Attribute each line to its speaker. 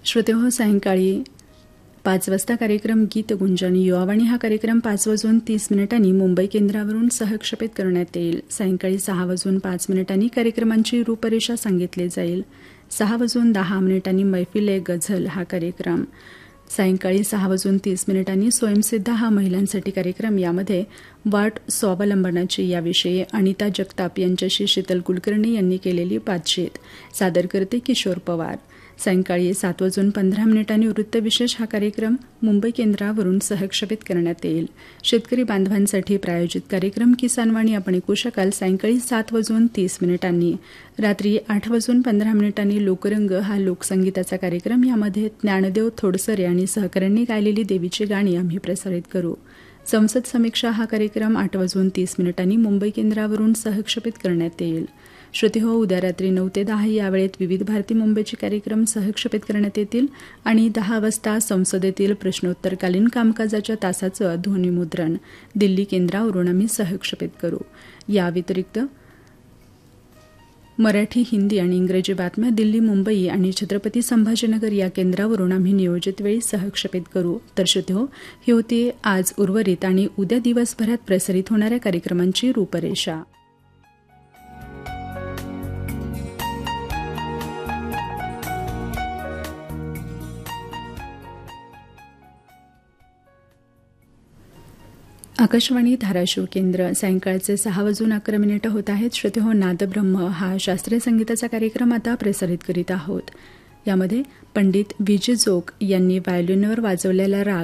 Speaker 1: श्रोतेहो, सायंकाळी 5 वाजता कार्यक्रम गीतगुंजन युवावाणी हा कार्यक्रम 5:30 मुंबई केंद्रावरून सहक्षेपित करण्यात येईल. सायंकाळी 6:05 कार्यक्रमांची रूपरेषा सांगितली जाईल. 6:10 मैफिले गझल हा कार्यक्रम. सायंकाळी 6:30 स्वयंसिद्ध हा महिलांसाठी कार्यक्रम. यामध्ये वाट स्वावलंबनाची याविषयी अनिता जगताप यांच्याशी शीतल कुलकर्णी यांनी केलेली बातचीत. सादर करते किशोर पवार. सायंकाळी 7:15 वृत्तविशेष हा कार्यक्रम मुंबई केंद्रावरून सहक्षेपित करण्यात येईल. शेतकरी बांधवांसाठी प्रायोजित कार्यक्रम किसानवाणी आपण ऐकू शकाल सायंकाळी 7:30. रात्री 8:15 लोकरंग हा लोकसंगीताचा कार्यक्रम. यामध्ये ज्ञानदेव थोडसरे आणि सहकाऱ्यांनी गायलेली देवीची गाणी आम्ही प्रसारित करू. संसद समीक्षा हा कार्यक्रम 8:30 मुंबई केंद्रावरून सहक्षेपित करण्यात येईल. श्रोतेहो, उद्या रात्री 9 ते 10 या वेळेत विविध भारती मुंबईचे कार्यक्रम सहक्षेपित करण्यात येतील आणि 10 वाजता संसदेतील प्रश्नोत्तरकालीन कामकाजाच्या तासाचं ध्वनिमुद्रण दिल्ली केंद्रावरून आम्ही सहक्षेपित करू. या व्यतिरिक्त मराठी, हिंदी आणि इंग्रजी बातम्या दिल्ली, मुंबई आणि छत्रपती संभाजीनगर या केंद्रावरून आम्ही नियोजित वेळी सहक्षेपित करू. तर श्रोतेहो, ही होती आज उर्वरित आणि उद्या दिवसभरात प्रसारित होणाऱ्या कार्यक्रमांची रूपरेषा. आकाशवाणी धाराशिव केंद्र. सायंकाळचे 6:11 होत आहेत. श्रोतेहो, नादब्रह्म हा शास्त्रीय संगीताचा कार्यक्रम आता प्रसारित करीत आहोत. यामध्ये पंडित विजय जोग यांनी व्हायोलिनवर वाजवलेला राग